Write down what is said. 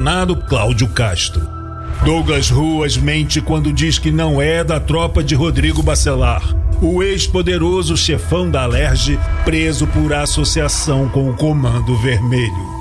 tornado Cláudio Castro. Douglas Ruas mente quando diz que não é da tropa de Rodrigo Bacelar, o ex-poderoso chefão da Alerj, preso por associação com o Comando Vermelho.